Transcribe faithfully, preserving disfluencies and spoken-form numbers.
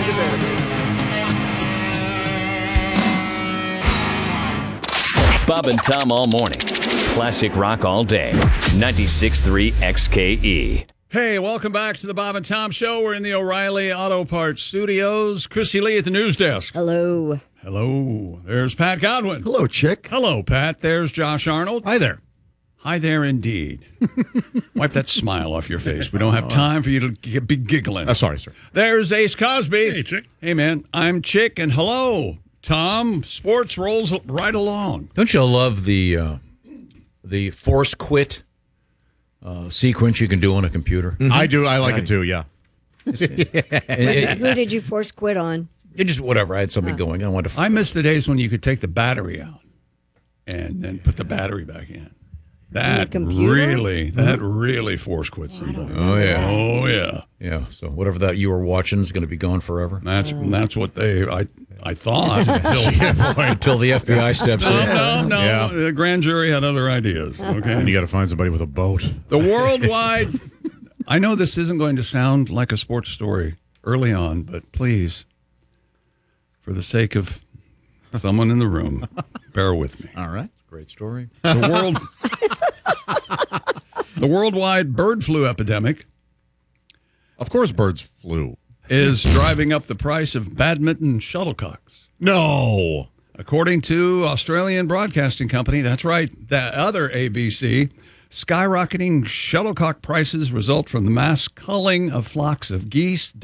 You better be. Bob and Tom all morning. Classic rock all day. ninety-six point three X K E. Hey, welcome back to the Bob and Tom Show. We're in the O'Reilly Auto Parts Studios. Chrissy Lee at the news desk. Hello. Hello. There's Pat Godwin. Hello, chick. Hello, Pat. There's Josh Arnold. Hi there. Hi there, indeed. Wipe that smile off your face. We don't have time for you to g- be giggling. Uh, sorry, sir. There's Ace Cosby. Hey, Chick. Hey, man. I'm Chick, and hello, Tom. Sports rolls right along. Don't you love the uh, the force quit uh, sequence you can do on a computer? Mm-hmm. I do. I like it too, yeah. It, it, Who did you force quit on? it just whatever. I had something going. I wanted to. I miss the days when you could take the battery out and then put the battery back in. That computer? really, that really force quits something. Oh yeah, Oh yeah, yeah. So whatever that you were watching is going to be gone forever that's that's what they. I I thought until until the F B I steps no in. no no. Yeah. The grand jury had other ideas. Okay, And you got to find somebody with a boat. the worldwide. I know this isn't going to sound like a sports story early on, but please, for the sake of someone in the room, bear with me. All right. Great story. The world, the worldwide bird flu epidemic Of course, birds flew. is driving up the price of badminton shuttlecocks. No. According to Australian Broadcasting Company, that's right, that other A B C, skyrocketing shuttlecock prices result from the mass culling of flocks of geese,